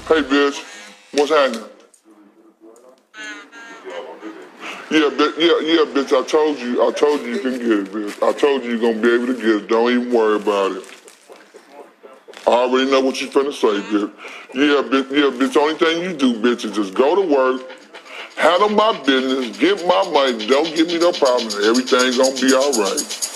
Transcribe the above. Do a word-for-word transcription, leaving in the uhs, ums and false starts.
Hey, bitch, what's happening? Yeah, bitch, yeah, yeah, bitch, I told you, I told you you can get it, bitch. I told you you're gonna be able to get it. Don't even worry about it. I already know what you finna say, bitch. Yeah, bitch, yeah, bitch, only thing you do, bitch, is just go to work, handle my business, get my money, don't give me no problem, and everything gonna be all right.